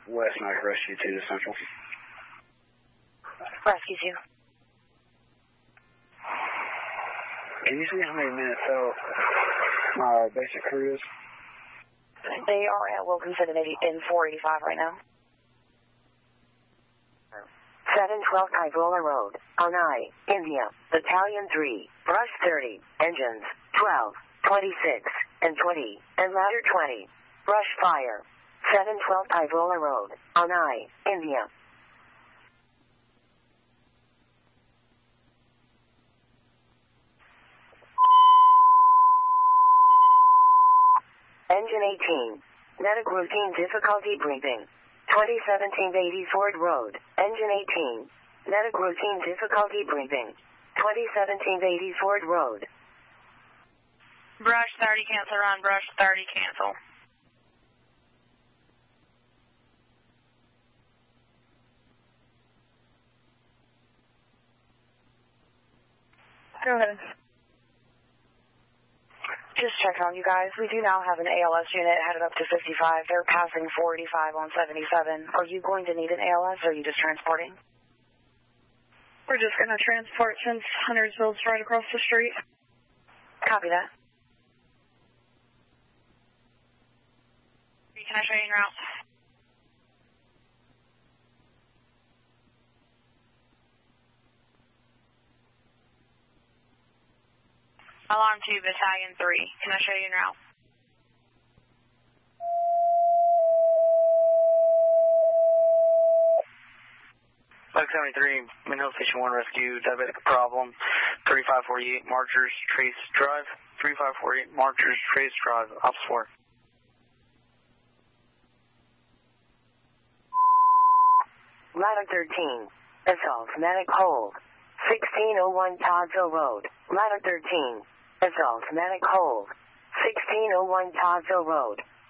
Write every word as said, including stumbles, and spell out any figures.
West Nike Rescue two to Central. Rescue two. Can you see how many minutes out my basic crew is? They are at Wilkinson in four eighty-five right now. seven twelve Ivola Road, Alnai, India, Battalion three, Brush thirty, engines, twelve, twenty-six, and twenty, and ladder twenty. Brush fire. seven twelve Ivola Road, Alnai, India. Engine eighteen, medic routine difficulty briefing. twenty seventeen eighty Ford Road, engine eighteen, medic routine difficulty briefing. twenty seventeen eighty Ford Road. Brush thirty, cancel run, brush thirty, cancel. Go ahead. Just check on you guys. We do now have an A L S unit headed up to fifty-five. They're passing four eighty-five on seventy-seven. Are you going to need an A L S or are you just transporting? We're just going to transport since Huntersville's right across the street. Copy that. Can I show you en route? Alarm two, Battalion three. Can I show you en route? Buck seventy-three, Manhill Station one Rescue, diabetic problem. thirty-five forty-eight, Marchers, Trace Drive. thirty-five forty-eight, Marchers, Trace Drive, Ops four. Ladder thirteen, Assault Medic Hold. sixteen oh one Toddsville Road, Ladder thirteen. Assault Medic Hold. sixteen oh one Toddsville Road,